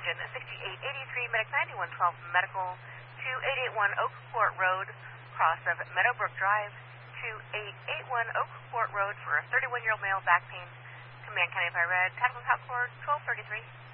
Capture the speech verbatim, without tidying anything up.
engine sixty-eight eighty-three, Medic ninety-one twelve Medical, two eight eight one Oak Court Road, cross of Meadowbrook Drive, two eight eight one Oak Court Road for a thirty-one-year-old male back pain. Command County by Red, Tactical Top Court, twelve thirty-three.